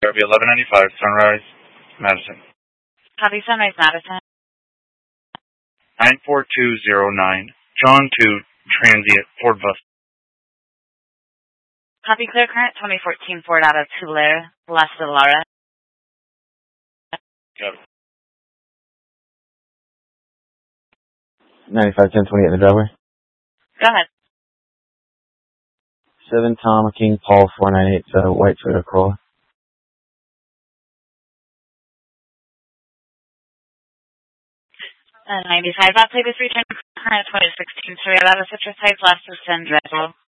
Derby 1195, Sunrise, Madison. Copy, Sunrise, Madison. 94209, John 2, Transient, Ford Bus. Copy, clear current 2014 Ford out of Tulare, La Solara. Got it. 951028 in the driveway. Go ahead. 7 Tom King Paul 498 white Toyota Corolla. 95. That plate is returned current 2016 Toyota out of Citrus Heights, last of San Andreas.